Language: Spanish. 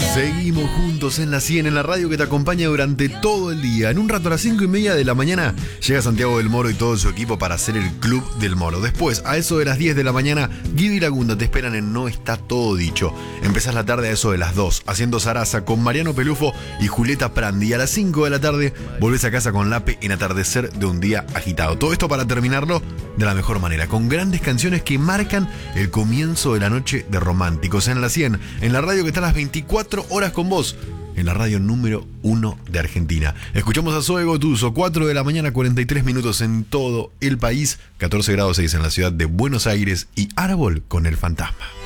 Seguimos juntos en la 100, en la radio que te acompaña durante todo el día. En un rato a las 5:30 de la mañana llega Santiago del Moro y todo su equipo para hacer el Club del Moro. Después, a eso de las 10 de la mañana, Guido y Lagunda te esperan en No Está Todo Dicho. Empezás la tarde a eso de las 2, haciendo zaraza con Mariano Pelufo y Julieta Prandi. Y a las 5 de la tarde, volvés a casa con Lape en Atardecer de un Día Agitado. Todo esto para terminarlo de la mejor manera, con grandes canciones que marcan el comienzo de la noche de románticos. En la 100, en la radio que está a las 24 horas con vos, en la radio número 1 de Argentina. Escuchamos a Zoe Gotuso, 4 de la mañana, 43 minutos en todo el país, 14 grados 6 en la ciudad de Buenos Aires y Árbol con el Fantasma.